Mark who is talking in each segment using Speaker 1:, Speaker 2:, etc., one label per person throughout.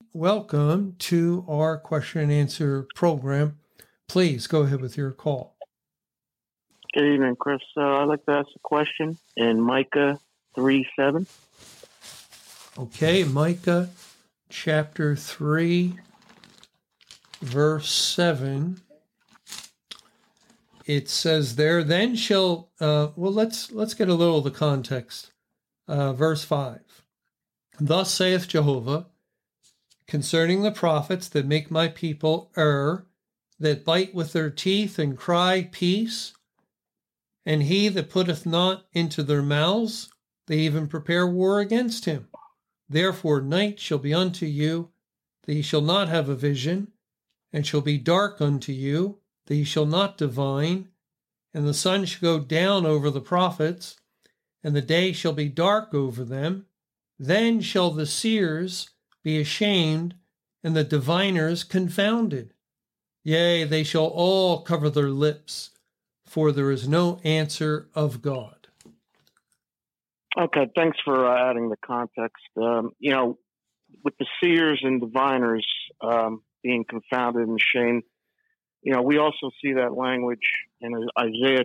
Speaker 1: welcome to our question and answer program. Please go ahead with your call.
Speaker 2: Good evening, Chris. I'd like to ask a question in Micah 3:7.
Speaker 1: Okay, Micah chapter 3, verse 7. It says there, then shall, let's get a little of the context. Verse 5. Thus saith Jehovah, concerning the prophets that make my people err, that bite with their teeth and cry, peace, and he that putteth not into their mouths, they even prepare war against him. Therefore night shall be unto you, that ye shall not have a vision, and shall be dark unto you, that ye shall not divine, and the sun shall go down over the prophets, and the day shall be dark over them. Then shall the seers be ashamed, and the diviners confounded. Yea, they shall all cover their lips, for there is no answer of God.
Speaker 2: Okay, thanks for adding the context. With the seers and diviners being confounded and ashamed, we also see that language in Isaiah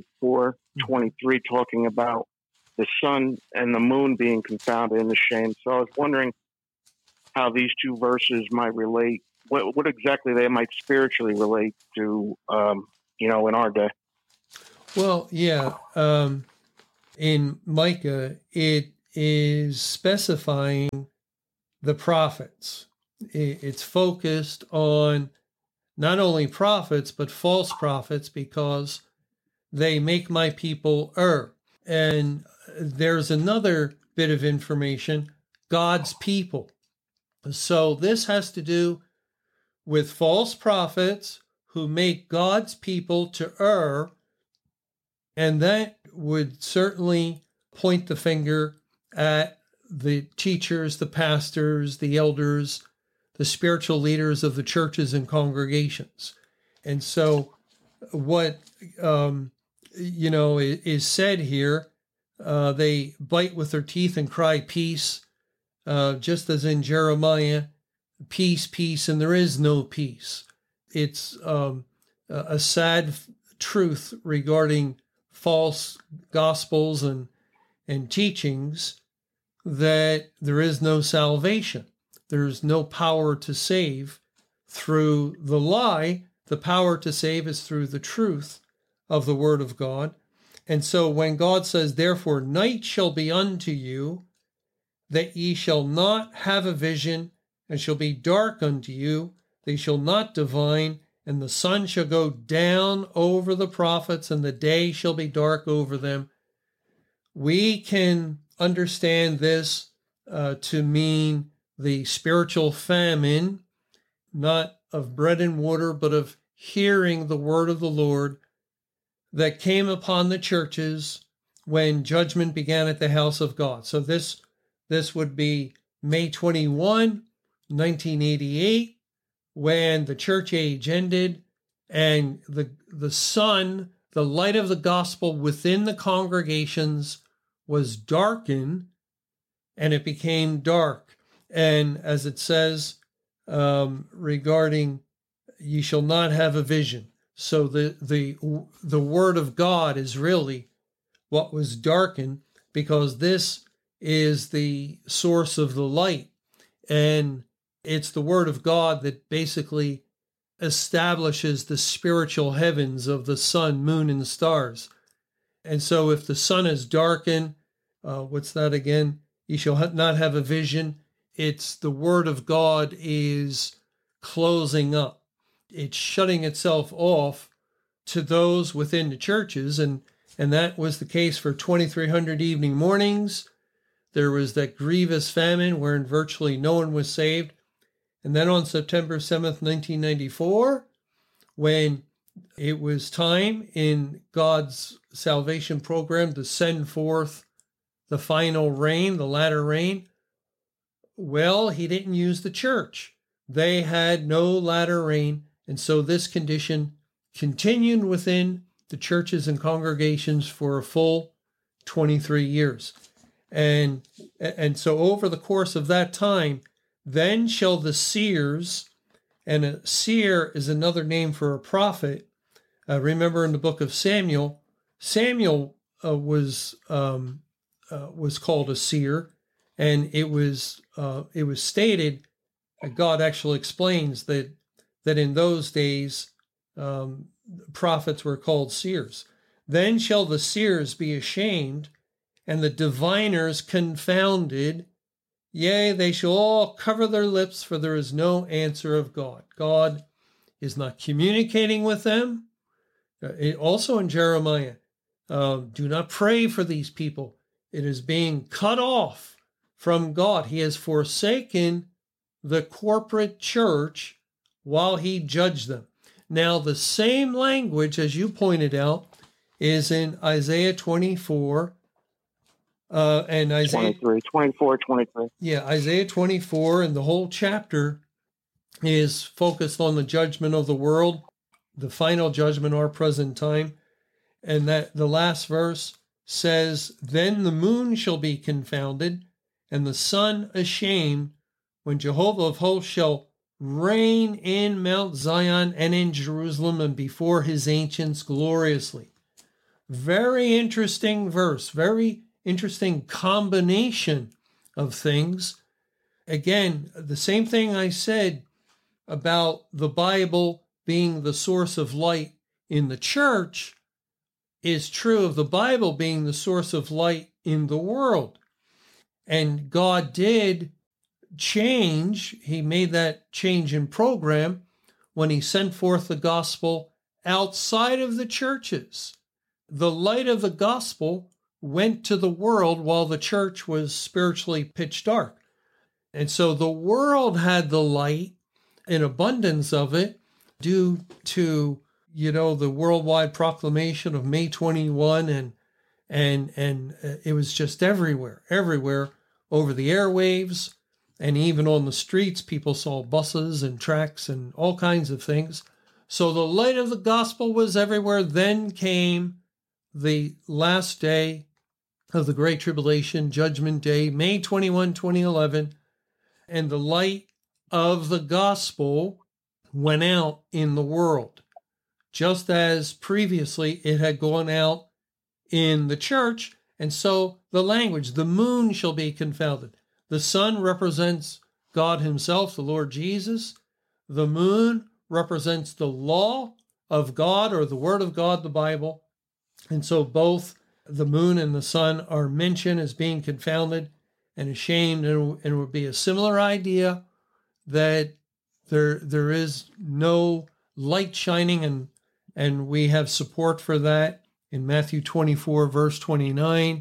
Speaker 2: 24:23, talking about the sun and the moon being confounded and ashamed. So I was wondering how these two verses might relate, what exactly they might spiritually relate to, in our day.
Speaker 1: Well, yeah. In Micah, it is specifying the prophets. It's focused on not only prophets, but false prophets, because they make my people err. And there's another bit of information, God's people. So this has to do with false prophets who make God's people to err, and that would certainly point the finger at the teachers, the pastors, the elders, the spiritual leaders of the churches and congregations. And so what, is said here, they bite with their teeth and cry peace, just as in Jeremiah, peace, peace, and there is no peace. It's a sad truth regarding false gospels and teachings that there is no salvation. There's no power to save through the lie. The power to save is through the truth of the Word of God. And so when God says, therefore night shall be unto you, that ye shall not have a vision, and shall be dark unto you, they shall not divine, and the sun shall go down over the prophets, and the day shall be dark over them. We can understand this to mean the spiritual famine, not of bread and water, but of hearing the word of the Lord that came upon the churches when judgment began at the house of God. So this would be May 21, 1988, when the church age ended and the sun, the light of the gospel within the congregations was darkened, and it became dark. And as it says regarding, ye shall not have a vision. So the word of God is really what was darkened, because this is the source of the light. And it's the word of God that basically establishes the spiritual heavens of the sun, moon, and stars. And so if the sun is darkened, what's that again? Ye shall not have a vision. It's the word of God is closing up. It's shutting itself off to those within the churches. And that was the case for 2,300 evening mornings. There was that grievous famine wherein virtually no one was saved. And then on September 7th, 1994, when it was time in God's salvation program to send forth the final rain, the latter rain, well, he didn't use the church. They had no latter rain. And so this condition continued within the churches and congregations for a full 23 years. And so over the course of that time, Then shall the seers, and a seer is another name for a prophet. Remember in the book of Samuel, Samuel was called a seer, and it was stated. God actually explains that in those days prophets were called seers. Then shall the seers be ashamed, and the diviners confounded. Yea, they shall all cover their lips, for there is no answer of God. God is not communicating with them. Also in Jeremiah, do not pray for these people. It is being cut off from God. He has forsaken the corporate church while he judged them. Now, the same language, as you pointed out, is in Isaiah 24 and Isaiah
Speaker 2: 23.
Speaker 1: Yeah, Isaiah 24, and the whole chapter is focused on the judgment of the world, the final judgment, our present time. And that the last verse says, then the moon shall be confounded, and the sun ashamed, when Jehovah of hosts shall reign in Mount Zion and in Jerusalem and before his ancients gloriously. Very interesting verse, very interesting combination of things. Again, the same thing I said about the Bible being the source of light in the church is true of the Bible being the source of light in the world. And God did change. He made that change in program when he sent forth the gospel outside of the churches. The light of the gospel went to the world while the church was spiritually pitch dark. And so the world had the light, in abundance of it, due to, the worldwide proclamation of May 21, and it was just everywhere over the airwaves, and even on the streets, people saw buses and tracks and all kinds of things. So the light of the gospel was everywhere. Then came the last day of the Great Tribulation, Judgment Day, May 21, 2011, and the light of the gospel went out in the world, just as previously it had gone out in the church. And so the language, the moon shall be confounded. The sun represents God himself, the Lord Jesus. The moon represents the law of God, or the word of God, the Bible. And so both the moon and the sun are mentioned as being confounded and ashamed. And it would be a similar idea that there is no light shining, and we have support for that in Matthew 24, verse 29,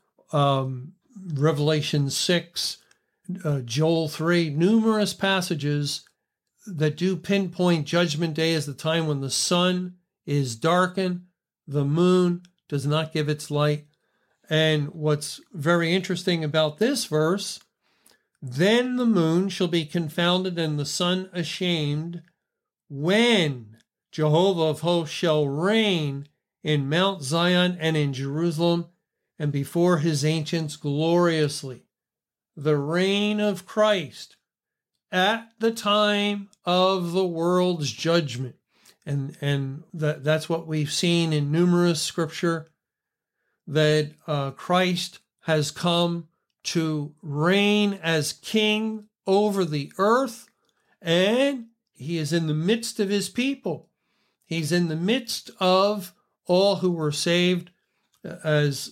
Speaker 1: Revelation 6, Joel 3, numerous passages that do pinpoint Judgment Day as the time when the sun is darkened, the moon does not give its light. And what's very interesting about this verse, then the moon shall be confounded and the sun ashamed, when Jehovah of hosts shall reign in Mount Zion and in Jerusalem and before his ancients gloriously. The reign of Christ at the time of the world's judgment. And that's what we've seen in numerous scripture, that Christ has come to reign as king over the earth, and he is in the midst of his people. He's in the midst of all who were saved, as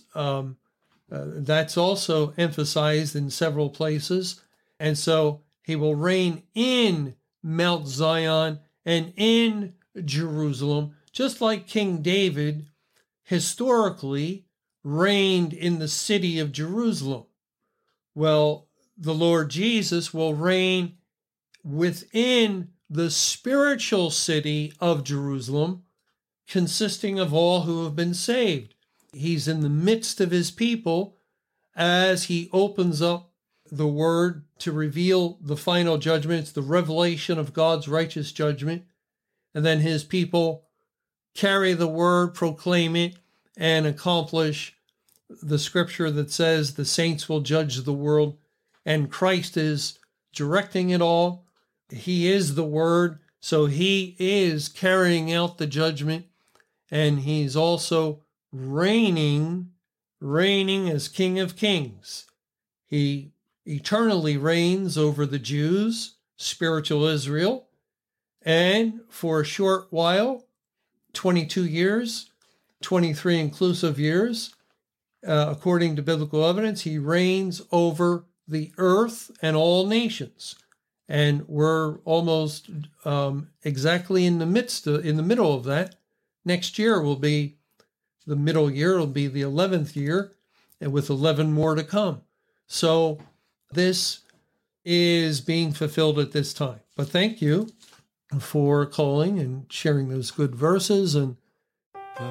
Speaker 1: that's also emphasized in several places. And so he will reign in Mount Zion and in Jerusalem, just like King David historically reigned in the city of Jerusalem. Well, the Lord Jesus will reign within the spiritual city of Jerusalem, consisting of all who have been saved. He's in the midst of his people as he opens up the word to reveal the final judgment. It's the revelation of God's righteous judgment. And then his people carry the word, proclaim it, and accomplish the scripture that says the saints will judge the world, and Christ is directing it all. He is the Word, so he is carrying out the judgment, and he's also reigning as King of Kings. He eternally reigns over the Jews, spiritual Israel, and for a short while, 22 years, 23 inclusive years, according to biblical evidence, he reigns over the earth and all nations. And we're almost exactly in the middle of that. Next year will be the middle year. It'll be the 11th year, and with 11 more to come. So this is being fulfilled at this time. But thank you for calling and sharing those good verses. And